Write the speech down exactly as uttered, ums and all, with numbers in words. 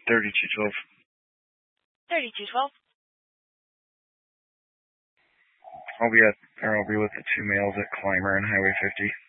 thirty-two twelve. thirty-two twelve. I'll be at, or I'll be with the two males at Clymer and Highway fifty.